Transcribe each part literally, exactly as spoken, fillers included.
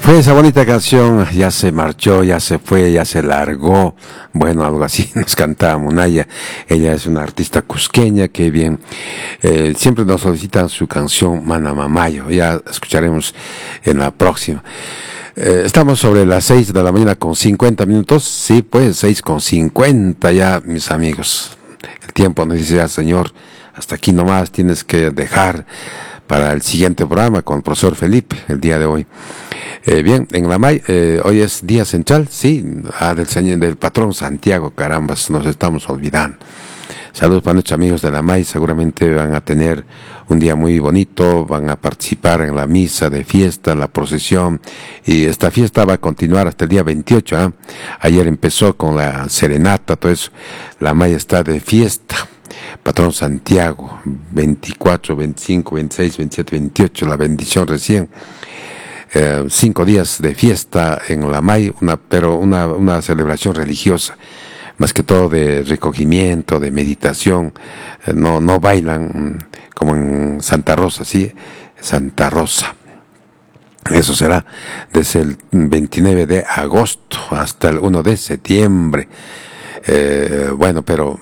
Fue esa bonita canción, ya se marchó, ya se fue, ya se largó. Bueno, algo así nos cantaba Munaya. Ella es una artista cusqueña que bien, eh, siempre nos solicitan su canción Manamamayo. Ya escucharemos en la próxima. Eh, estamos sobre las seis de la mañana con cincuenta minutos. Sí, pues seis con cincuenta ya, mis amigos. El tiempo nos dice ya, Señor, hasta aquí nomás tienes que dejar para el siguiente programa con el profesor Felipe, el día de hoy. Eh, bien, en la M A I, eh, hoy es día central, sí, ah, del señor, del patrón Santiago, carambas, nos estamos olvidando. Saludos para nuestros amigos de la M A I, seguramente van a tener un día muy bonito, van a participar en la misa de fiesta, la procesión, y esta fiesta va a continuar hasta el día veintiocho, ¿eh? Ayer empezó con la serenata, todo eso, la M A I está de fiesta. Patrón Santiago, veinticuatro, veinticinco, veintiséis, veintisiete, veintiocho, la bendición recién. Eh, cinco días de fiesta en la M A I, una, pero una, una celebración religiosa, más que todo de recogimiento, de meditación. Eh, no, no bailan como en Santa Rosa, ¿sí? Santa Rosa. Eso será desde el veintinueve de agosto hasta el primero de septiembre. Eh, bueno, pero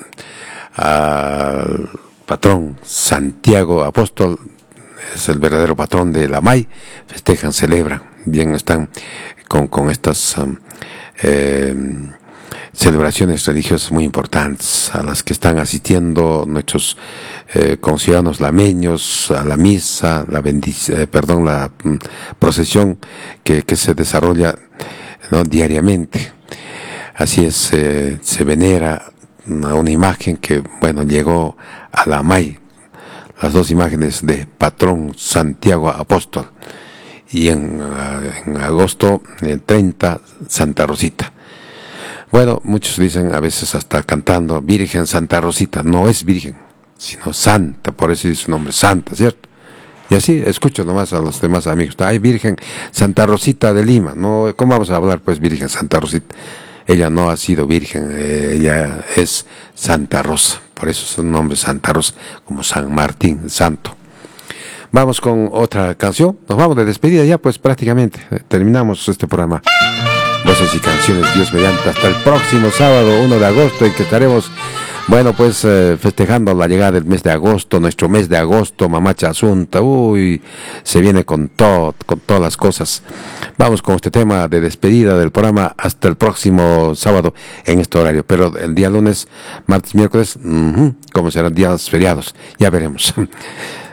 al patrón Santiago Apóstol es el verdadero patrón de la M A I, festejan, celebran, bien están con, con estas um, eh, celebraciones religiosas muy importantes a las que están asistiendo nuestros eh, conciudadanos lameños a la misa, la bendición, eh, perdón, la um, procesión que, que se desarrolla, ¿no?, diariamente. Así es, eh, se venera una, una imagen que, bueno, llegó a la M A I, las dos imágenes de patrón Santiago Apóstol, y en, en agosto, el treinta, Santa Rosita. Bueno, muchos dicen a veces hasta cantando Virgen Santa Rosita, no es virgen, sino santa, por eso es su nombre, santa, ¿cierto? Y así escucho nomás a los demás amigos, ay, Virgen Santa Rosita de Lima, no, ¿cómo vamos a hablar pues Virgen Santa Rosita? Ella no ha sido virgen, eh, ella es Santa Rosa, por eso es un nombre Santa Rosa, como San Martín, santo. Vamos con otra canción, nos vamos de despedida ya, pues prácticamente, eh, terminamos este programa. Voces y canciones, Dios mediante, hasta el próximo sábado, primero de agosto, en que estaremos, bueno, pues eh, festejando la llegada del mes de agosto, nuestro mes de agosto, Mamacha Asunta, uy, se viene con todo, con todas las cosas. Vamos con este tema de despedida del programa hasta el próximo sábado en este horario, pero el día lunes, martes, miércoles, uh-huh, como serán días feriados, ya veremos.